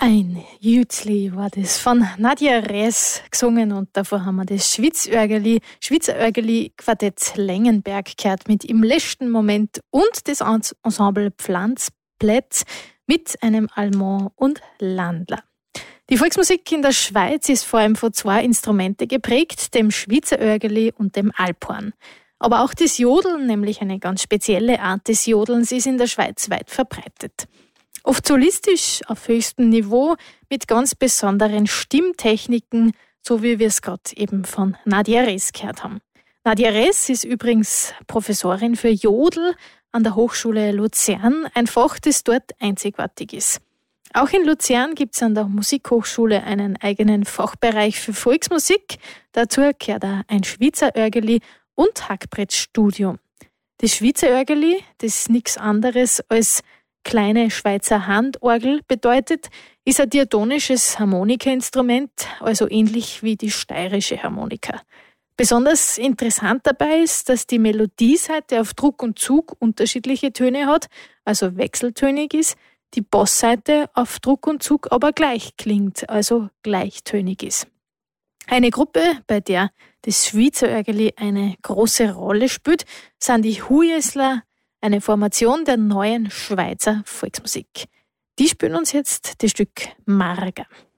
Ein Jützli war das von Nadja Rees gesungen und davor haben wir das Schweizer Örgeli-Quartett Lengenberg gehört mit Im letzten Moment und das Ensemble Pflanzplätz mit einem Allemand und Landler. Die Volksmusik in der Schweiz ist vor allem von zwei Instrumenten geprägt, dem Schweizer Örgeli und dem Alphorn. Aber auch das Jodeln, nämlich eine ganz spezielle Art des Jodelns, ist in der Schweiz weit verbreitet. Oft solistisch, auf höchstem Niveau, mit ganz besonderen Stimmtechniken, so wie wir es gerade eben von Nadja Rees gehört haben. Nadja Rees ist übrigens Professorin für Jodel an der Hochschule Luzern, ein Fach, das dort einzigartig ist. Auch in Luzern gibt es an der Musikhochschule einen eigenen Fachbereich für Volksmusik. Dazu gehört auch ein Schweizer Örgeli und Hackbrettstudium. Das Schweizer Örgeli, das nichts anderes als kleine Schweizer Handorgel bedeutet, ist ein diatonisches Harmonikainstrument, also ähnlich wie die steirische Harmonika. Besonders interessant dabei ist, dass die Melodieseite auf Druck und Zug unterschiedliche Töne hat, also wechseltönig ist, die Bassseite auf Druck und Zug aber gleich klingt, also gleichtönig ist. Eine Gruppe, bei der das Schweizer Örgeli eine große Rolle spielt, sind die Hujesler, eine Formation der neuen Schweizer Volksmusik. Die spielen uns jetzt das Stück Marga.